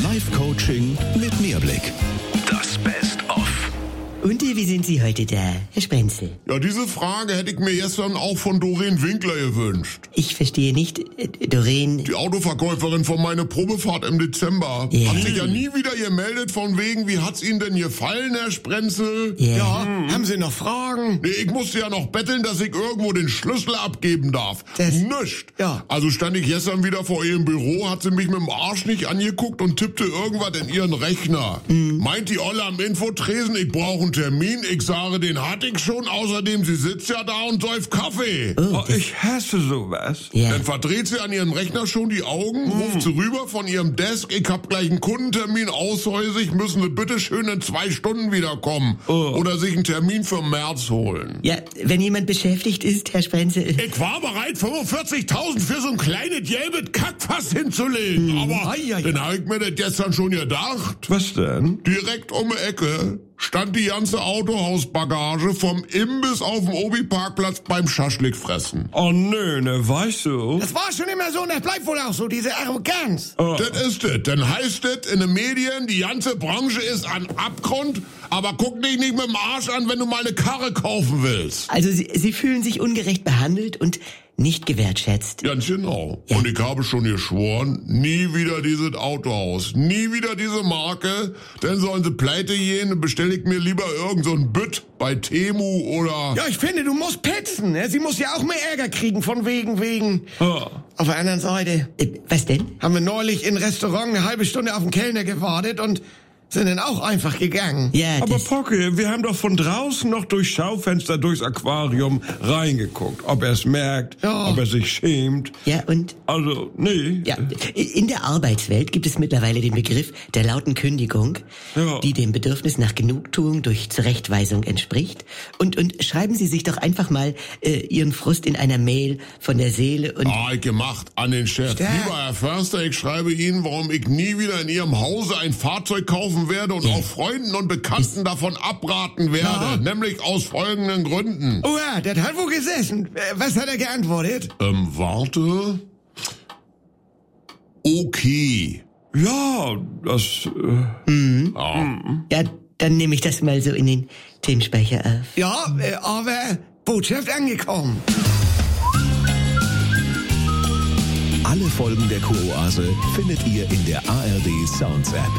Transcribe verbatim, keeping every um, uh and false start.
Live-Coaching mit Mehrblick. Das Best-of. Und wie sind Sie heute da, Herr Sprenzel? Ja, diese Frage hätte ich mir gestern auch von Doreen Winkler gewünscht. Ich verstehe nicht, äh, Doreen... Die Autoverkäuferin von meiner Probefahrt im Dezember. Ja. Hat sich ja nie wieder gemeldet von wegen, wie hat's Ihnen denn gefallen, Herr Sprenzel? Ja. Ja, haben Sie noch Fragen? Nee, ich musste ja noch betteln, dass ich irgendwo den Schlüssel abgeben darf. Das- Nicht. Ja. Also stand ich gestern wieder vor ihrem Büro, hat sie mich mit dem Arsch nicht angeguckt und tippte irgendwas in ihren Rechner. Meint die Olle am Infotresen, ich brauche einen Termin. Ich sage, den hatte ich schon. Außerdem, sie sitzt ja da und säuft Kaffee. Oh, ich hasse sowas. Ja. Dann verdreht sie an ihrem Rechner schon die Augen, ruft sie rüber von ihrem Desk, ich hab gleich einen Kundentermin aushäusig, müssen sie bitte schön in zwei Stunden wiederkommen. Oder sich einen Termin für März holen. Ja, wenn jemand beschäftigt ist, Herr Sprenzel... Ich war bereit, fünfundvierzigtausend für so ein kleines gelbes Kackfass hinzulegen. Aber Ei, ei, ei. dann hab ich mir das gestern schon gedacht. Was denn? Direkt um die Ecke stand die ganze Autohausbagage vom Imbiss auf dem Obi-Parkplatz beim Schaschlikfressen. Oh nö, ne, weißt du? Das war schon immer so und das bleibt wohl auch so, diese Arroganz. Das ist es. Dann heißt es in den Medien, die ganze Branche ist an Abgrund, aber guck dich nicht mit dem Arsch an, wenn du mal eine Karre kaufen willst. Also Sie, Sie fühlen sich ungerecht behandelt und nicht gewertschätzt. Ganz genau. Ja. Und ich habe schon geschworen, nie wieder dieses Autohaus, nie wieder diese Marke, denn sollen sie pleite gehen, bestelle ich mir lieber irgend so ein Bütt bei Temu oder... Ja, ich finde, du musst petzen. Ne? Sie muss ja auch mehr Ärger kriegen von wegen, wegen. Oh. Auf der anderen Seite Äh, was denn? haben wir neulich im Restaurant eine halbe Stunde auf den Kellner gewartet und sind dann auch einfach gegangen. Ja, Aber das... Pocke, wir haben doch von draußen noch durchs Schaufenster, durchs Aquarium reingeguckt. Ob er es merkt, Ja. ob er sich schämt. Ja, und... Also, nee. Ja, in der Arbeitswelt gibt es mittlerweile den Begriff der lauten Kündigung, Ja. die dem Bedürfnis nach Genugtuung durch Zurechtweisung entspricht. Und, und schreiben Sie sich doch einfach mal äh, Ihren Frust in einer Mail von der Seele und... Ah, ich gemacht an den Chef. Stark. Lieber Herr Förster, ich schreibe Ihnen, warum ich nie wieder in Ihrem Hause ein Fahrzeug kaufen werde und Ja. auch Freunden und Bekannten davon abraten werde. Ja. Nämlich aus folgenden Gründen. Oh ja, das hat wohl gesessen. Äh, Was hat er geantwortet? Ähm, warte. Okay. Ja, das... Äh, Ja, dann nehme ich das mal so in den Themenspeicher auf. Ja, äh, aber Botschaft angekommen. Alle Folgen der Kuroase findet ihr in der A R D Sounds App.